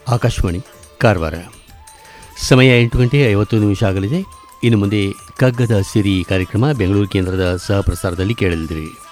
ಆಕಾಶವಾಣಿ ಕಾರವಾರ. ಸಮಯ 8:50 ಆಗಲಿದೆ. ಇನ್ನು ಮುಂದೆ ಕಗ್ಗದ ಸಿರಿ ಕಾರ್ಯಕ್ರಮ ಬೆಂಗಳೂರು ಕೇಂದ್ರದ ಸಹ ಪ್ರಸಾರದಲ್ಲಿ ಕೇಳಲಿದ್ದೀರಿ.